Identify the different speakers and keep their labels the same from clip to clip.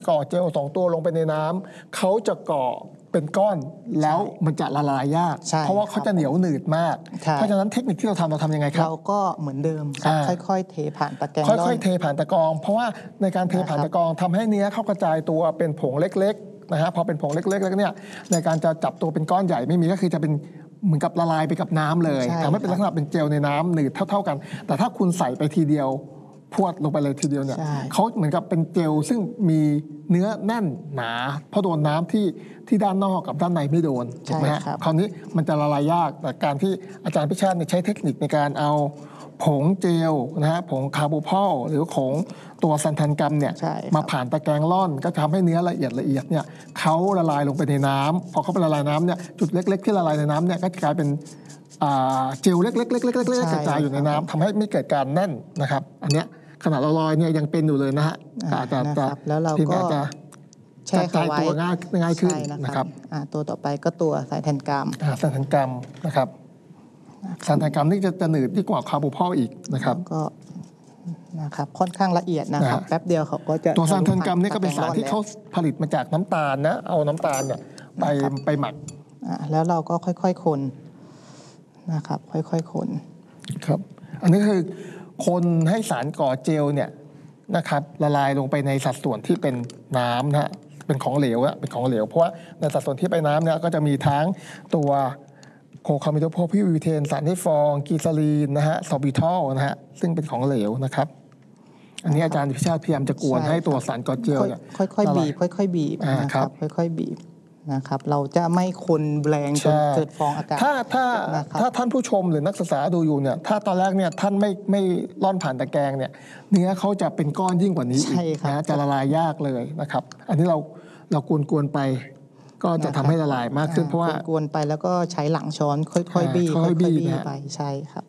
Speaker 1: ก่อเจล2ตัวลงไปในน้ำเขาจะก่อเป็นก้อนแล้วมันจะละลายยากเพราะว่าเขาจะเหนียวหนืดมากเพราะฉะนั้นเทคนิคที่เราทำยังไงครับ
Speaker 2: เราก็เหมือนเดิมครับค่อยๆเทผ่านตะแกรง
Speaker 1: ค่อยๆเทผ่านตะกรองเพราะว่าในการเทผ่านตะกรองทำให้เนื้อเข้ากระจายตัวเป็นผงเล็กๆนะฮะพอเป็นผงเล็กๆแล้วเนี่ยในการจะจับตัวเป็นก้อนใหญ่ไม่มีก็คือจะเป็นเหมือนกับละลายไปกับน้ำเลยทำให้เป็นลักษณะเป็นเจลในน้ำหนืดเท่าๆกันแต่ถ้าคุณใส่ไปทีเดียวพวดลงไปเลยทีเดียวเนี่ยเขาเหมือนกับเป็นเจลซึ่งมีเนื้อแน่นหนาเพราะโดนน้ำที่ด้านนอกกับด้านในไม่โดนถูกไหมฮะคราวนี้มันจะละลายยากแต่การที่อาจารย์พิชาติใช้เทคนิคในการเอาผงเจลนะฮะผงคาร์โบพอลหรือของตัวซันทันกัมเนี่ยมาผ่านตะแกรงร่อนก็ทำให้เนื้อละเอียดเนี่ยเขาละลายลงไปในน้ำพอเขาไปละลายน้ำเนี่ยจุดเล็กๆที่ละลายในน้ำเนี่ยก็กลายเป็นเจลเล็กๆกระจายอยู่ในน้ำทำให้ไม่เกิดการแน่นนะครับอันเนี้ยขนาดเราลอยเนี่ยยังเป็นอยู่เลยนะฮะ
Speaker 2: แล้วเราก็แช่เขาไว้
Speaker 1: ตัวง่ายขึ้นนะครับ
Speaker 2: ตัวต่อไปก็ตัวซันทันกัม
Speaker 1: นะครับซันทันกัมนี่จะหนืดยิ่งกว่าคาร์โบพอลอีกนะครับ
Speaker 2: ก็นะครับค่อนข้างละเอียดนะครับแป๊บเดียวเขาก็จะ
Speaker 1: ตัวซันทันกัมนี่ก็เป็นสารที่เขาผลิตมาจากน้ำตาลนะเอาน้ำตาลเนี่ยไปหมัก
Speaker 2: แล้วเราก็ค่อยๆคนนะครับค่อยๆคน
Speaker 1: ครับอันนี้คือคนให้สารก่อเจลเนี่ยนะครับละลายลงไปในสัดส่วนที่เป็นน้ำนะฮะเป็นของเหลวเป็นของเหลวเพราะว่าในสัดส่วนที่ไปน้ำเนี่ยก็จะมีทั้งตัวโคคามิโดโพพิวิเทนสารที่ฟองกีซาลีนนะฮะซอบิทอลนะฮะซึ่งเป็นของเหลวนะครับอันนี้อาจารย์พิชาติพยายามจะกวนให้ตัวสารก่อเจลเนี่ย
Speaker 2: ค่อยๆบีบค่อยๆบีบนะครับค่อยๆบีบนะครับเราจะไม่คนแรงจนเกิดฟองอากาศ
Speaker 1: ถ้าท่านผู้ชมหรือนักศึกษาดูอยู่เนี่ยถ้าตอนแรกเนี่ยท่านไม่ล่อนผ่านตะแกรงเนี่ยเนื้อเขาจะเป็นก้อนยิ่งกว่านี้อีกนะจะละลายยากเลยนะครับอันนี้เรากวนไปก็จะทำให้ละลายมากขึ้นเพราะว่าก
Speaker 2: วนไปแล้วก็ใช้หลังช้อนค่อยๆบี้ไปใช่ครับ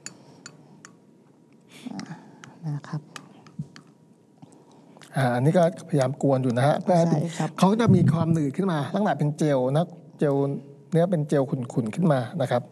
Speaker 2: นะครับ
Speaker 1: อันนี้ก็พยายามกวนอยู่นะฮะเพื่อให้เขาจะมีความหนืดขึ้นมาลักษณะเป็นเจลนะเจลเนื้อเป็นเจลขุ่นๆขึ้นมานะครับ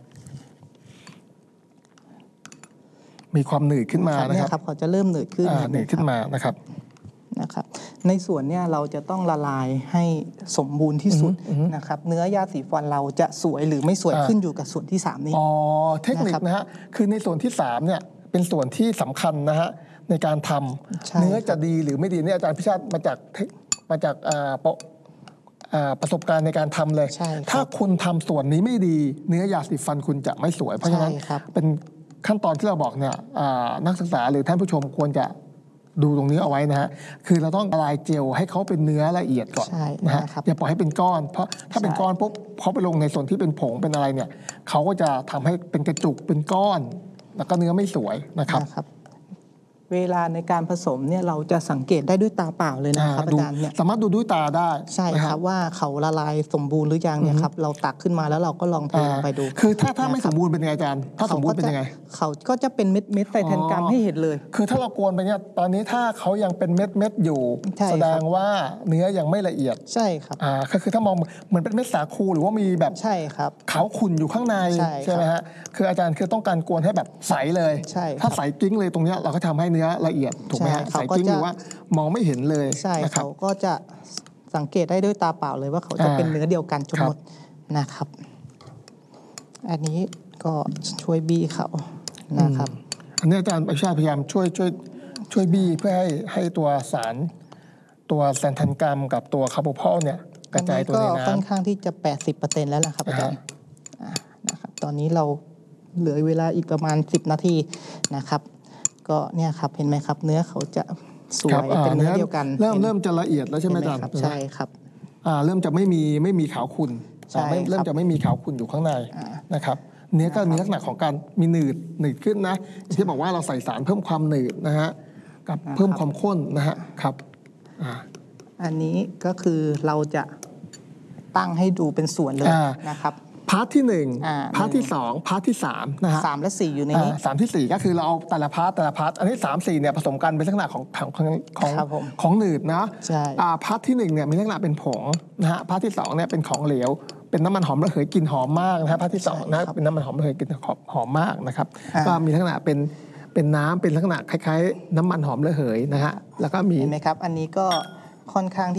Speaker 1: มีความหนืดขึ้นมา
Speaker 2: นะครับเขาจะเริ่มหนืดขึ้
Speaker 1: นมานะครับ
Speaker 2: ในส่วนเนี่ยเราจะต้องละลายให้สมบูรณ์ที่สุดนะครับเนื้อยาสีฟันเราจะสวยหรือไม่สวยขึ้นอยู่กับส่วนที่3นี้
Speaker 1: เทคนิคนะฮะคือในส่วนที่3เนี่ยเป็นส่วนที่สำคัญนะฮะในการทำเนื้อจะดีหรือไม่ดีเนี่ยอาจารย์พิชาติมาจากประสบการณ์ในการทำเลยถ้าคุณทำส่วนนี้ไม่ดีเนื้อยาสีฟันคุณจะไม่สวยเพราะฉะนั้นเป็นขั้นตอนที่เราบอกเนี่ยนักศึกษาหรือท่านผู้ชมควรจะดูตรงนี้เอาไว้นะฮะคือเราต้องละลายเจลให้เขาเป็นเนื้อละเอียดก่อนนะฮะอย่าปล่อยให้เป็นก้อนเพราะถ้าเป็นก้อนปุ๊บเขาไปลงในส่วนที่เป็นผงเป็นอะไรเนี่ยเขาก็จะทำให้เป็นกระจุกเป็นก้อนแล้วก็เนื้อไม่สวยนะครับ
Speaker 2: เวลาในการผสมเนี่ยเราจะสังเกตได้ด้วยตาเปล่าเลยนะครับอาจารย์เนี่ย
Speaker 1: สามารถดูด้วยตาได้
Speaker 2: ใช่ครับว่าเขาละลายสมบูรณ์หรือยังเนี่ยครับเราตักขึ้นมาแล้วเราก็ลองเทไปดู
Speaker 1: คือถ้าไม่สมบูรณ์เป็นไงอาจารย์ถ้าสมบูรณ์เป็นยังไง
Speaker 2: เขาก็จะเป็นเม็ดไซทันกัมให้เห็นเลย
Speaker 1: คือถ้าเรากวนไปเนี่ยตอนนี้ถ้าเขายังเป็นเม็ดอยู่แสดงว่าเนื้อยังไม่ละเอียด
Speaker 2: ใช่ครับ
Speaker 1: ก็คือถ้ามองเหมือนเป็นเม็ดสาคูหรือว่ามีแบบ
Speaker 2: ใช่ครับ
Speaker 1: ขาวขุ่นอยู่ข้างในใช่ไหมฮะคืออาจารย์คือต้องการกวนให้แบบใสเลยถ้าใสกิ้งเลยตรงนี้เราก็ทำให้เนื้อละเอียดถูกไหมฮะใส่กิ้งหรือว่ามองไม่เห็นเลย
Speaker 2: ใช่เขาก็จะสังเกตได้ด้วยตาเปล่าเลยว่าเขาจะเป็นเนื้อเดียวกันทั้งหมดนะครับอันนี้ก็ช่วยบี้เขานะครับ
Speaker 1: อันนี้อาจารย์ประชาพยายามช่วยบี้เพื่อให้ตัวสารตัวแซนทันกัมกับตัวคาร์โบพอลเนี่ยกระจายตัวในน้ำ
Speaker 2: ค่อนข้างที่จะ 80% แล้วนะครับอาจารย์นะครับตอนนี้เราเหลือเวลาอีกประมาณ10 นาทีนะครับก็เนี่ยครับเห็นไหมครับเนื้อเขาจะสวยเป็นเนื้อเดียวกัน
Speaker 1: เริ่มจะละเอียดแล้วใช่ไหมอาจารย์
Speaker 2: ใช่ครับ
Speaker 1: เริ่มจะไม่มีขาวขุ่นเริ่มจะไม่มีขาวขุ่นอยู่ข้างในนะครับเนื้อก็มีลักษณะของการมีหนืดขึ้นนะที่บอกว่าเราใส่สารเพิ่มความหนืดนะฮะกับเพิ่มความข้นนะฮะครับ
Speaker 2: อันนี้ก็คือเราจะตั้งให้ดูเป็นส่วนเลยนะครับ
Speaker 1: พาร์ทที่1พาร์ทที่2พาร์ทที่3นะฮะ
Speaker 2: 3และ4อยู่ในนี้
Speaker 1: 3ที่4ก็คือเราเอาแต่ละพาร์ทอันนี้3 4เนี่ยผสมกันเป็นลักษณะของหนืดนะ
Speaker 2: ใช่
Speaker 1: พาร์ทที่1เนี่ยมีลักษณะเป็นผงนะฮะพาร์ทที่2เนี่ยเป็นของเหลวเป็นน้ำมันหอมระเหยกลิ่นหอมมากนะฮะพาร์ทที่2นะเป็นน้ำมันหอมระเหยกลิ่นหอมมากนะครับก็มีลักษณะเป็นน้ำเป็นลักษณะคล้ายๆน้ำมันหอมระเหยนะฮะแล้วก็มี
Speaker 2: เห็นไหมครับอันนี้ก็ค่อนข้าง